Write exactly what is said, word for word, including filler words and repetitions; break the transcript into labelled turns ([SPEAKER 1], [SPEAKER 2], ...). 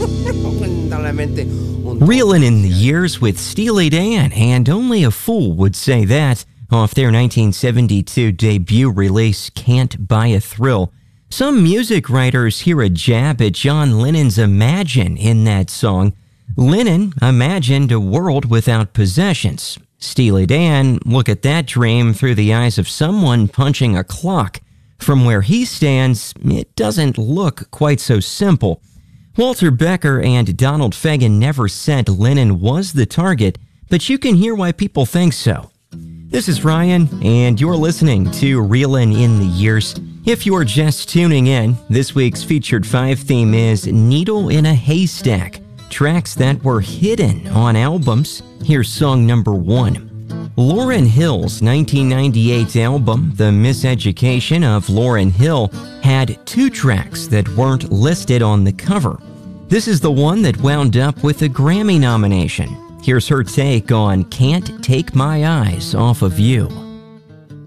[SPEAKER 1] Reelin' in the Years with Steely Dan, and only a fool would say that, off their nineteen seventy-two debut release, Can't Buy a Thrill. Some music writers hear a jab at John Lennon's Imagine in that song. Lennon imagined a world without possessions. Steely Dan look at that dream through the eyes of someone punching a clock. From where he stands, it doesn't look quite so simple. Walter Becker and Donald Fagen never said Lennon was the target, but you can hear why people think so. This is Ryan, and you're listening to Reelin' in the Years. If you're just tuning in, this week's featured five theme is Needle in a Haystack, tracks that were hidden on albums. Here's song number one. Lauryn Hill's nineteen ninety-eight album, The Miseducation of Lauryn Hill, had two tracks that weren't listed on the cover. This is the one that wound up with a Grammy nomination. Here's her take on Can't Take My Eyes Off of You.